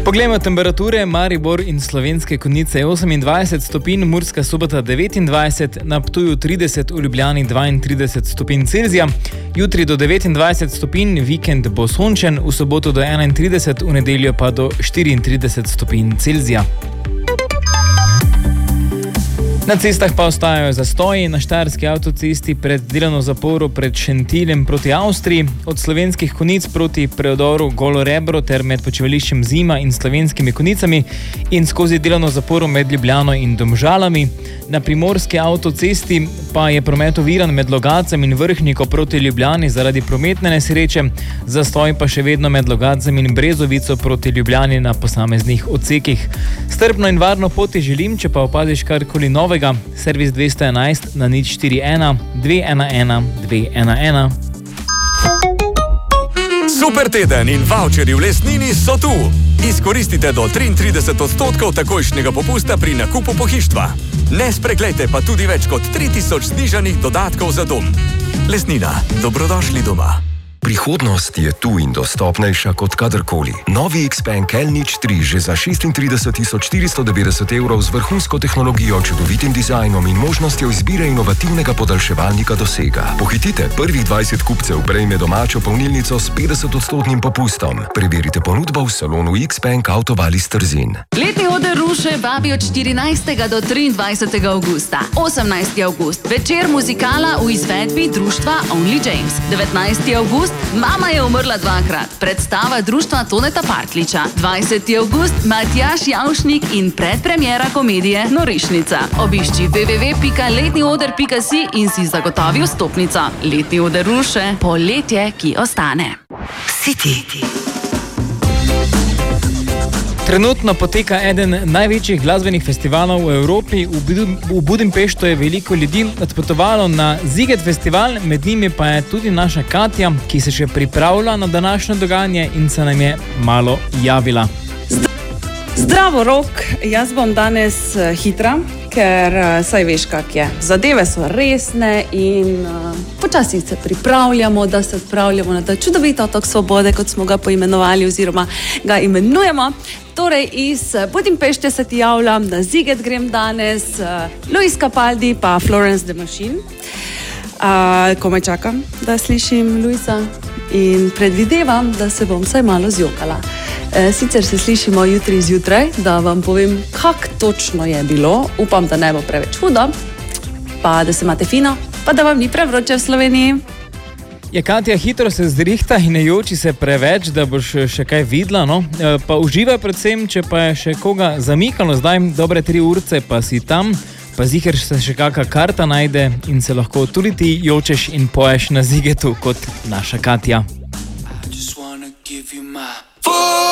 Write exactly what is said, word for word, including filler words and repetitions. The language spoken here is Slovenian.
Poglejmo temperature. Maribor in Slovenske Konjice je osemindvajset stopinj, Murska Sobota devetindvajset, na Ptuju trideset, v Ljubljani dvaintrideset stopinj Celzija. Jutri do devetindvajset stopinj, vikend bo sončen, v soboto do enaintrideset, v nedeljo pa do štiriintrideset stopinj Celzija. Na cestah pa ostajajo zastoji. Na štajerski avtocesti pred delovno zaporo pred Šentiljem proti Avstriji, od Slovenskih Konjic proti predoru Golo Rebro ter med počivališčem Zima in Slovenskimi Konjicami in skozi delovno zaporo med Ljubljano in Domžalami. Na primorski avtocesti pa je promet oviran med Logatcem in Vrhniko proti Ljubljani zaradi prometne nesreče, zastoj pa še vedno med Logatcem in Brezovico proti Ljubljani na posameznih odsekih. Strpno in varno poti želim, če pa opaziš karkoli novega, servis dvesto enajst na nič štiri ena dve ena ena dve ena ena. Super teden in voucherji v Lesnini so tu. Izkoristite do triintrideset odstotkov takojšnjega popusta pri nakupu pohištva. Ne spreglejte pa tudi več kot tri tisoč znižanih dodatkov za dom. Lesnina, dobrodošli doma. Prihodnost je tu in dostopnejša kot kadarkoli. Novi Xpeng L nič tri že za šestintrideset tisoč štiristo devetdeset evrov z vrhunsko tehnologijo, čudovitim dizajnom in možnostjo izbire inovativnega podaljševalnika dosega. Pohitite, prvih dvajset kupcev prejme domačo polnilnico s petdesetodstotnim popustom. Preverite ponudbo v salonu Xpeng Avtovali Trzin. Letni oder Ruše vabi od štirinajstega do triindvajsetega avgusta. osemnajsti avgust, večer muzikala v izvedbi društva Only James. devetnajsti avgust, Mama je umrla dvakrat, predstava društva Toneta Partliča. dvajseti avgust, Matjaž Javšnik in predpremiera komedije Norišnica. Obišči w w w pika letni oder pika si in si zagotovi vstopnico. Letni oder Ruše, poletje, ki ostane. City. Trenutno poteka eden največjih glasbenih festivalov v Evropi. V Budimpeštu je veliko ljudi odpotovalo na Ziget festival, med njimi pa je tudi naša Katja, ki se še pripravlja na današnje dogajanje in se nam je malo javila. Zdravo, Rok, jaz bom danes hitra, ker saj veš, kak je. Zadeve so resne in uh, počasi se pripravljamo, da se odpravljamo na ta čudovit otok svobode, kot smo ga poimenovali oziroma ga imenujemo. Torej, iz Budimpešte se ti javljam, na Ziget grem danes, uh, Luis Capaldi pa Florence the Machine. Uh, komaj čakam, da slišim Luisa in predvidevam, da se bom vsaj malo zjokala. E, sicer se slišimo jutri zjutraj, da vam povem, kak točno je bilo. Upam, da ne bo preveč hudo, pa da se imate fino, pa da vam ni prevroče v Sloveniji. Je Katja hitro se zrihta in ne joči se preveč, da boš še kaj videla, no? E, pa uživaj predvsem, če pa je še koga zamikalo, zdaj dobre tri urce pa si tam, pa ziher se še kakšna karta najde in se lahko tudi ti jočeš in poješ na Zigetu kot naša Katja.